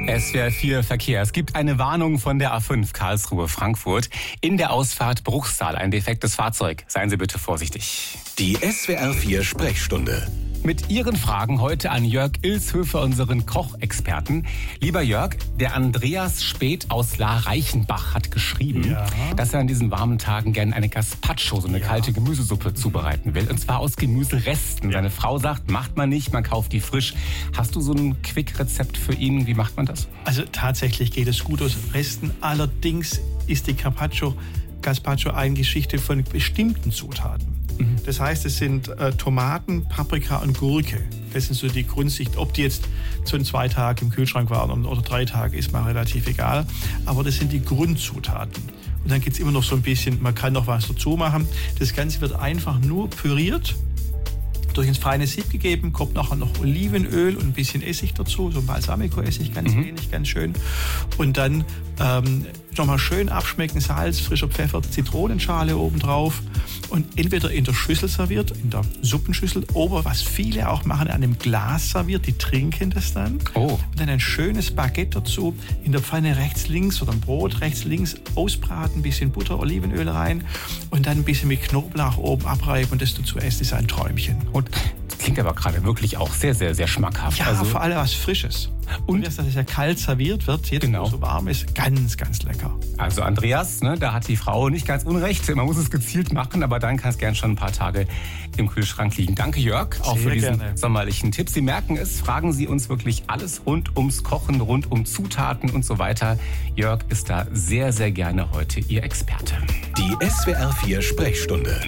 SWR 4 Verkehr. Es gibt eine Warnung von der A5 Karlsruhe-Frankfurt. In der Ausfahrt Bruchsal ein defektes Fahrzeug. Seien Sie bitte vorsichtig. Die SWR 4 Sprechstunde. Mit Ihren Fragen heute an Jörg Ilshöfer, unseren Kochexperten. Lieber Jörg, der Andreas Späth aus La-Reichenbach hat geschrieben, dass er an diesen warmen Tagen gerne eine Gazpacho, so eine kalte Gemüsesuppe, zubereiten will. Und zwar aus Gemüseresten. Seine Frau sagt, macht man nicht, man kauft die frisch. Hast du so ein Quick-Rezept für ihn? Wie macht man das? Also tatsächlich geht es gut aus Resten. Allerdings ist die Gazpacho eine Geschichte von bestimmten Zutaten. Das heißt, es sind Tomaten, Paprika und Gurke. Das sind so die Grundsicht. Ob die jetzt so 2 Tage im Kühlschrank waren oder 3 Tage, ist mir relativ egal. Aber das sind die Grundzutaten. Und dann gibt es immer noch so ein bisschen, man kann noch was dazu machen. Das Ganze wird einfach nur püriert, durch ins feine Sieb gegeben, kommt nachher noch Olivenöl und ein bisschen Essig dazu, so ein Balsamico-Essig, ganz wenig, ganz schön. Und dann nochmal schön abschmecken, Salz, frischer Pfeffer, Zitronenschale obendrauf und entweder in der Schüssel serviert, in der Suppenschüssel, oder was viele auch machen, an einem Glas serviert, die trinken das dann. Und dann ein schönes Baguette dazu, in der Pfanne rechts, links oder ein Brot rechts, links ausbraten, ein bisschen Butter, Olivenöl rein und dann ein bisschen mit Knoblauch oben abreiben und das dazu essen, ist ein Träumchen. Und das klingt aber gerade wirklich auch sehr, sehr, sehr schmackhaft. Ja, also vor allem was Frisches. Und dass das ja kalt serviert wird, jetzt wo es so warm ist, ganz, ganz lecker. Also Andreas, da hat die Frau nicht ganz unrecht. Man muss es gezielt machen, aber dann kann es gern schon ein paar Tage im Kühlschrank liegen. Danke Jörg, auch für diesen sommerlichen Tipp. Sie merken es, fragen Sie uns wirklich alles rund ums Kochen, rund um Zutaten und so weiter. Jörg ist da sehr, sehr gerne heute Ihr Experte. Die SWR 4 Sprechstunde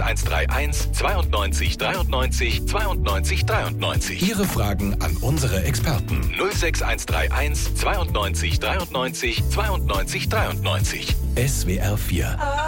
06131 92 93 92 93. Ihre Fragen an unsere Experten 06131 92 93 92 93. SWR 4